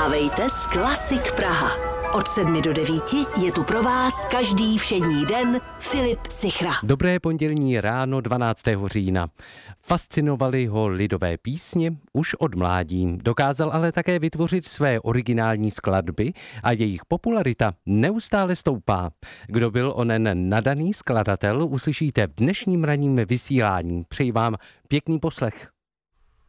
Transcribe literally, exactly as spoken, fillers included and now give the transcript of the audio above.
Vstávejte s Klasik Praha. Od sedmi do devíti je tu pro vás každý všední den Filip Sichra. Dobré pondělní ráno dvanáctého října. Fascinovaly ho lidové písně už od mládí. Dokázal ale také vytvořit své originální skladby a jejich popularita neustále stoupá. Kdo byl onen nadaný skladatel, uslyšíte v dnešním ranním vysílání. Přeji vám pěkný poslech.